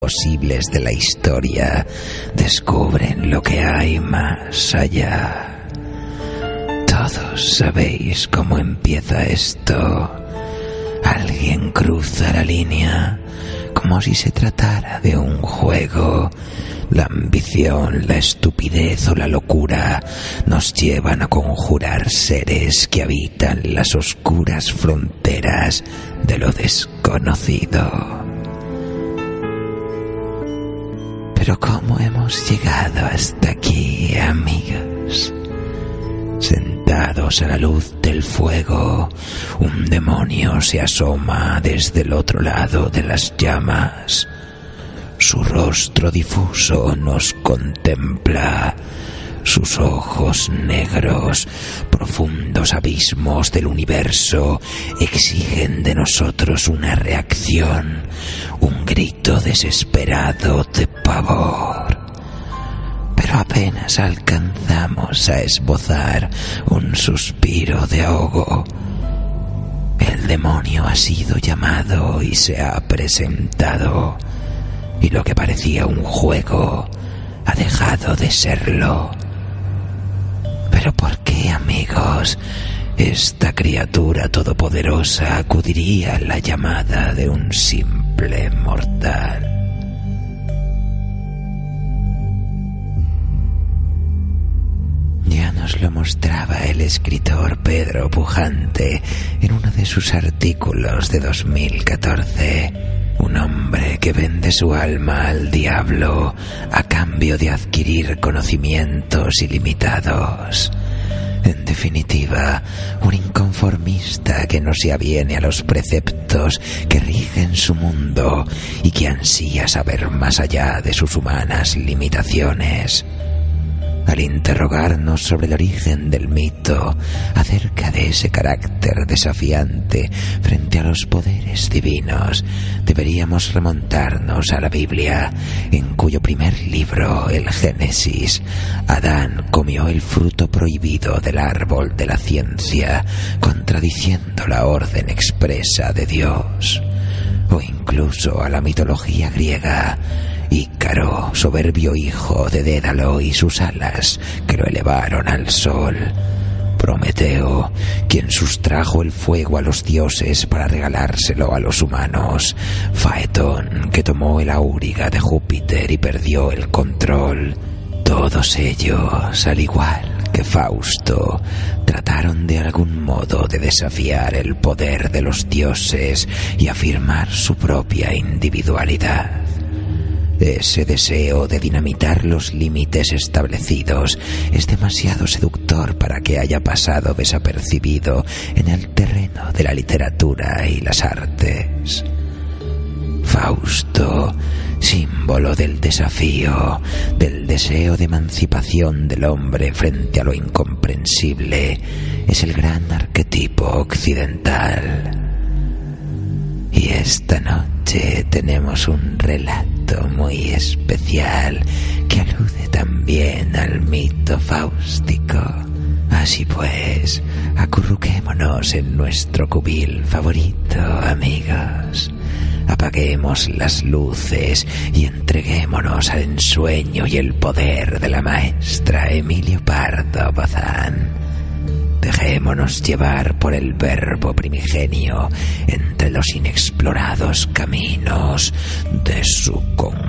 posibles de la historia descubren lo que hay más allá. Todos sabéis cómo empieza esto. Alguien cruza la línea como si se tratara de un juego. La ambición, la estupidez o la locura nos llevan a conjurar seres que habitan las oscuras fronteras de lo desconocido. Pero ¿cómo hemos llegado hasta aquí, amigos? Sentados a la luz del fuego, un demonio se asoma desde el otro lado de las llamas. Su rostro difuso nos contempla. Sus ojos negros, profundos abismos del universo, exigen de nosotros una reacción, un grito desesperado de pavor. Pero apenas alcanzamos a esbozar un suspiro de ahogo. El demonio ha sido llamado y se ha presentado. Y lo que parecía un juego ha dejado de serlo. ¿Pero por qué, amigos, esta criatura todopoderosa acudiría a la llamada de un simple mortal? Ya nos lo mostraba el escritor Pedro Pujante en uno de sus artículos de 2014. Un hombre que vende su alma al diablo a cambio de adquirir conocimientos ilimitados. En definitiva, un inconformista que no se aviene a los preceptos que rigen su mundo y que ansía saber más allá de sus humanas limitaciones. Al interrogarnos sobre el origen del mito, acerca de ese carácter desafiante frente a los poderes divinos, deberíamos remontarnos a la Biblia, en cuyo primer libro, el Génesis, Adán comió el fruto prohibido del árbol de la ciencia, contradiciendo la orden expresa de Dios. O incluso a la mitología griega, Ícaro, soberbio hijo de Dédalo y sus alas que lo elevaron al sol. Prometeo, quien sustrajo el fuego a los dioses para regalárselo a los humanos. Faetón, que tomó el auriga de Júpiter y perdió el control. Todos ellos, al igual que Fausto, trataron de algún modo de desafiar el poder de los dioses y afirmar su propia individualidad. Ese deseo de dinamitar los límites establecidos es demasiado seductor para que haya pasado desapercibido en el terreno de la literatura y las artes. Fausto, símbolo del desafío, del deseo de emancipación del hombre frente a lo incomprensible, es el gran arquetipo occidental. Y esta noche tenemos un relato muy especial que alude también al mito fáustico. Así pues, acurruquémonos en nuestro cubil favorito, amigos. Apaguemos las luces y entreguémonos al ensueño y el poder de la maestra Emilio Pardo Bazán. Dejémonos llevar por el verbo primigenio entre los inexplorados caminos de su conjuro.